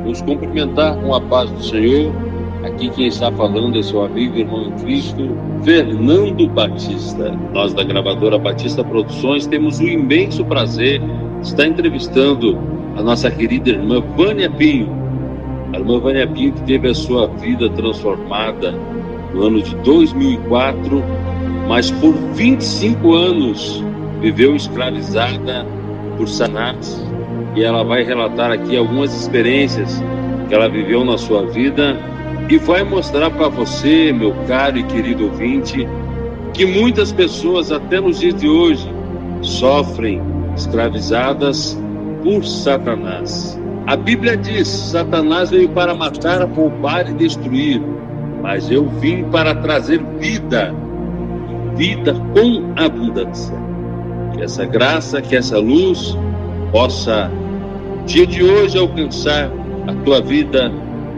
nos cumprimentar com a paz do Senhor. Aqui quem está falando é seu amigo e irmão em Cristo, Fernando Batista. Nós da gravadora Batista Produções temos o imenso prazer de estar entrevistando a nossa querida irmã Vânia Pinho. A irmã Vânia Pinho, que teve a sua vida transformada no ano de 2004, mas por 25 anos viveu escravizada por Satanás. E ela vai relatar aqui algumas experiências que ela viveu na sua vida e vai mostrar para você, meu caro e querido ouvinte, que muitas pessoas até nos dias de hoje sofrem escravizadas por Satanás. A Bíblia diz: Satanás veio para matar, roubar e destruir, mas eu vim para trazer vida, vida com abundância. Que essa graça, que essa luz possa, dia de hoje, alcançar a tua vida